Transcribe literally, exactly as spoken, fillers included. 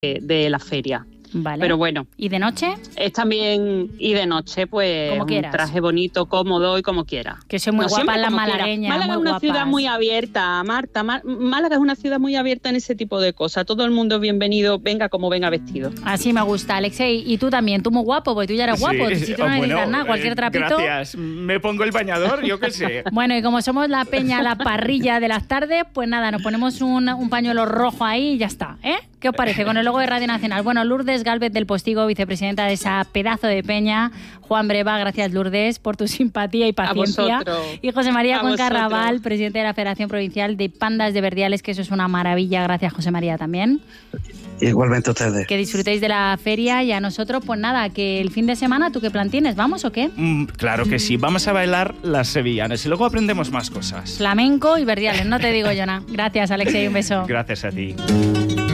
de la feria. Vale. Pero bueno. ¿Y de noche? Es también, y de noche, pues, como un traje bonito, cómodo y como quiera. Que soy muy no, guapa las malagueñas. malagueñas, Málaga muy es una guapas. ciudad muy abierta, Marta. Málaga es una ciudad muy abierta en ese tipo de cosas. Todo el mundo es bienvenido, venga como venga vestido. Así me gusta, Alexei. Y tú también, tú muy guapo, porque tú ya eres guapo. Sí, Si tú no bueno, necesitas nada, cualquier trapito. Gracias. Me pongo el bañador, yo qué sé. Bueno, y como somos la peña, la parrilla de las tardes, pues nada, nos ponemos un, un pañuelo rojo ahí y ya está, ¿eh? ¿Qué os parece? Con el logo de Radio Nacional. Bueno, Lourdes Gálvez del Postigo, vicepresidenta de esa pedazo de peña. Juan Breva, gracias Lourdes por tu simpatía y paciencia. A vosotros. Y José María A Cuenca vosotros. Raval, presidente de la Federación Provincial de Pandas de Verdiales, que eso es una maravilla. Gracias, José María, también. Igualmente ustedes. Que disfrutéis de la feria y a nosotros, pues nada, que el fin de semana, ¿tú qué plan tienes? ¿Vamos o qué? Mm, claro que sí. Vamos a bailar las sevillanas y luego aprendemos más cosas. Flamenco y Verdiales, no te digo yo nada. Gracias, Alexei, un beso. Gracias a ti.